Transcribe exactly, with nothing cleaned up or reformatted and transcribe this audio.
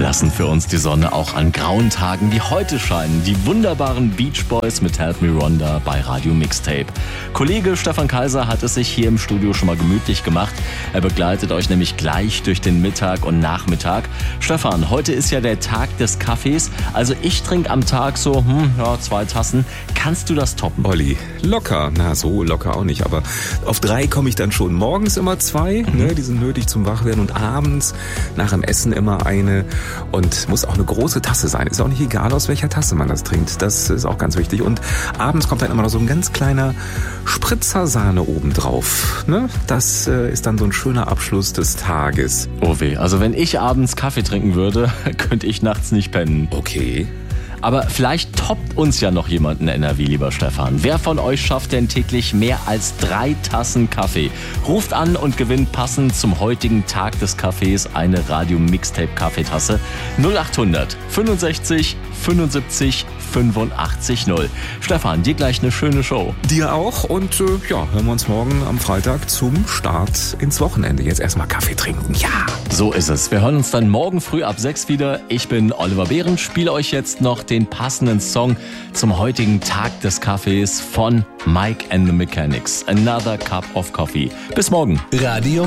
lassen für uns die Sonne auch an grauen Tagen wie heute scheinen. Die wunderbaren Beach Boys mit Help Me Rhonda bei Radio Mixtape. Kollege Stefan Kaiser hat es sich hier im Studio schon mal gemütlich gemacht. Er begleitet euch nämlich gleich durch den Mittag und Nachmittag. Stefan, heute ist ja der Tag des Kaffees. Also ich trinke am Tag so hm, ja, zwei Tassen. Kannst du das toppen? Olli, locker. Na, so locker auch nicht. Aber auf drei komme ich dann schon. Morgens immer zwei, mhm. ne, die sind nötig zum Wachwerden. Und abends nach dem Essen immer eine. Und muss auch eine große Tasse sein. Ist auch nicht egal, aus welcher Tasse man das trinkt. Das ist auch ganz wichtig. Und abends kommt dann immer noch so ein ganz kleiner Spritzer Sahne obendrauf. Ne? Das äh, ist dann so ein schöner Abschluss des Tages. Oh weh, also wenn ich abends Kaffee trinken würde, könnte ich nachts nicht pennen. Okay. Aber vielleicht toppt uns ja noch jemand in N R W, lieber Stefan. Wer von euch schafft denn täglich mehr als drei Tassen Kaffee? Ruft an und gewinnt passend zum heutigen Tag des Kaffees eine Radio Mixtape Kaffeetasse. null acht hundert fünfundsechzig fünfundsiebzig fünfundachtzig null. Stefan, dir gleich eine schöne Show. Dir auch und äh, ja, hören wir uns morgen am Freitag zum Start ins Wochenende. Jetzt erstmal Kaffee trinken, ja. So ist es. Wir hören uns dann morgen früh ab sechs wieder. Ich bin Oliver Behrens, spiele euch jetzt noch den passenden Song zum heutigen Tag des Kaffees von Mike and the Mechanics. Another Cup of Coffee. Bis morgen. Radio